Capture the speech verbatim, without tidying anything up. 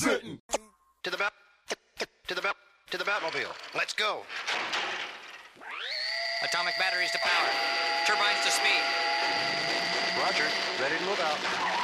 representing. To the bat, to the bat, to the Batmobile. Let's go. Atomic batteries to power. Turbines to speed. Roger. Ready to move out.